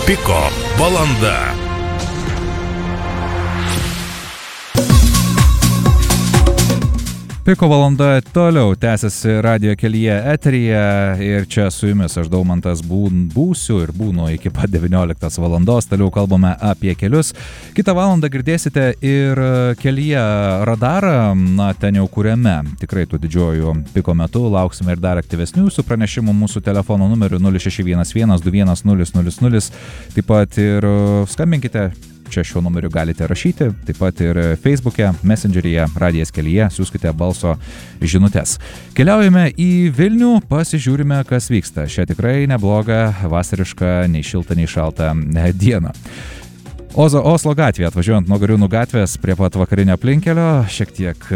Piko valanda. Piko valanda toliau tęsiasi radijo kelyje eteryje ir čia su jumis aš Daumantas būsiu ir būnu iki pat 19 valandos. Toliau kalbame apie kelius. Kitą valandą girdėsite ir kelyje radarą, ten jau kuriame tikrai tų didžiojų piko metu. Lauksime ir dar aktyvesnių su pranešimu mūsų telefono numeriu 0611 21 000. Taip pat ir skambinkite. Čia šiuo numeriu galite rašyti, taip pat ir Facebook'e, Messengeryje, radijas kelyje, siųskite balso žinutes. Keliaujame į Vilnių, pasižiūrime, kas vyksta. Šią tikrai neblogą, vasarišką, nei šiltą, nei šaltą dieną. Oslo gatvėje, atvažiuojant nuo Gariūnų gatvės prie pat vakarinio aplinkelio, šiek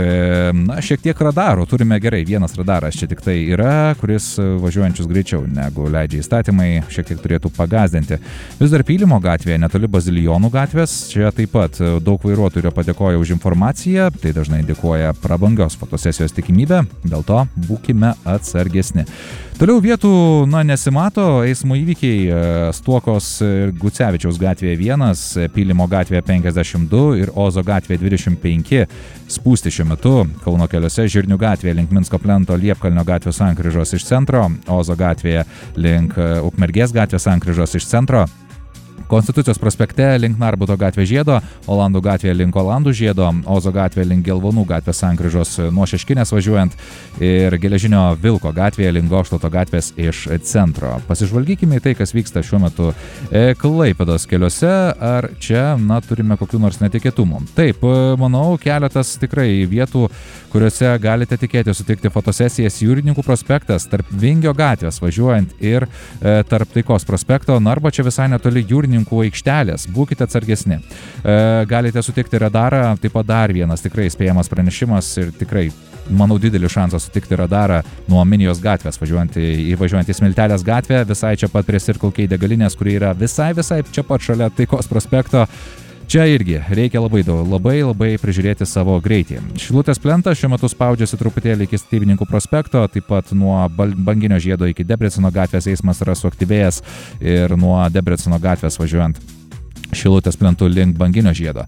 tiek radarų. Turime gerai, vienas radaras čia tik tai yra, kuris važiuojančius greičiau negu leidžia įstatymai, šiek tiek turėtų pagazdinti. Vis dar Pylimo gatvėje, netoli Bazilijonų gatvės, čia taip pat daug vairuotojų padėkoja už informaciją, tai dažnai indikuoja prabangios fotosesijos tikimybę, dėl to būkime atsargesni. Toliau vietų, nesimato, eismo įvykiai Stuokos ir Gucevičiaus gatvėje 1, Pylimo gatvėje 52 ir Ozo gatvėje 25 spūsti šiuo metu. Kauno keliuose Žirnių gatvėje link Minsko plento Liepkalnio gatvės sankryžos iš centro, Ozo gatvėje link Ukmergės gatvės sankryžos iš centro. Konstitucijos prospekte link Narbuto gatvė žiedo, Olandų gatvė link Olandų žiedo, Ozo gatvė link Gelvonų gatvės sankryžos nuo Šeškinės važiuojant ir Geležinio Vilko gatvėje link Goštauto gatvės iš centro. Pasižvalgykime į tai, kas vyksta šiuo metu Klaipėdos keliuose, ar čia, turime kokių nors netikėtumų. Taip, manau, keletas tikrai vietų, kuriuose galite tikėti sutikti fotosesijas Jūrininkų prospektas tarp Vingio gatvės važiuojant ir tarp Taikos prospekto, arba čia visai netoli Jūrininkų aikštelės, būkite atsargesni. Galite sutikti radarą, taip pat dar vienas tikrai spėjamas pranešimas ir tikrai, manau, didelį šansą sutikti radarą nuo Minijos gatvės, važiuojant į Smiltelės gatvę, visai čia pat prie Circle K degalinės, kuri yra visai čia pat šalia Taikos prospekto. Čia irgi reikia labai prižiūrėti savo greitį. Šilutės plentas šiuo metu spaudžiasi truputėlį iki Statybininkų prospekto, taip pat nuo Banginio žiedo iki Debreceno gatvės eismas yra suaktyvėjęs ir nuo Debreceno gatvės važiuojant Šilutės plentų link Banginio žiedo.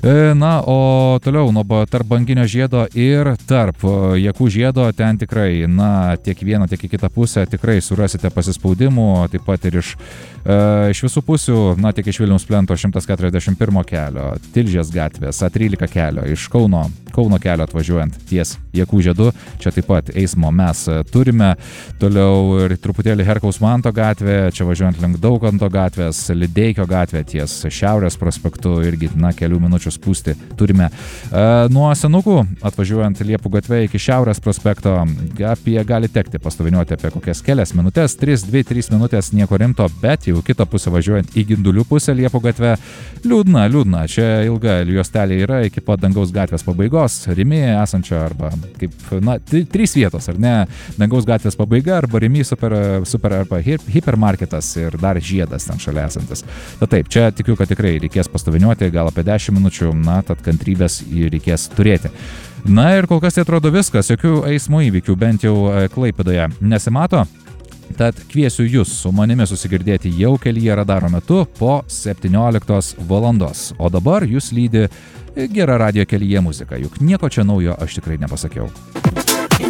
O toliau tarp Banginio žiedo ir tarp Jakų žiedo ten tikrai, tiek vieną, tiek į kitą pusę tikrai surasite pasispaudimų, taip pat ir iš visų pusių, tiek iš Vilniaus plento 141 kelio, Tilžės gatvės, A13 kelio, iš Kauno kelio atvažiuojant ties Jakų žiedu, čia taip pat eismo mes turime, toliau ir truputėlį Herkaus Manto gatvė, čia važiuojant link Daukanto gatvės, Lideikio gatvė ties Šiaurės prospektu irgi, kelių minučių spūsti turime. Nuo Senukų atvažiuojant Liepų gatvė iki Šiaurės prospekto, gali tekti pastoviniuoti apie kokias kelias minutės, 3 minutės, nieko rimto, bet jau kitą pusę važiuojant į Gindulių pusę Liepų gatvę, liūdna, čia ilga juostelė yra iki pat Dangaus gatvės pabaigos, Rimi esančio arba kaip, 3 vietos, ar ne, Dangaus gatvės pabaiga arba Rimi super arba hipermarketas ir dar žiedas ten šalia esantis. Taip, čia tikiu, kad tikrai reikės pastoviniuoti, gal apie 10 minučių, tad kantrybės reikės turėti. Ir kol kas tai atrodo viskas, jokių eismo įvykių, bent jau Klaipėdoje nesimato. Tad kviesiu jūs su manimi susigirdėti jau kelyje radaro metu po 17 valandos. O dabar jūs lydi gera radijo kelyje muzika, juk nieko čia naujo aš tikrai nepasakiau.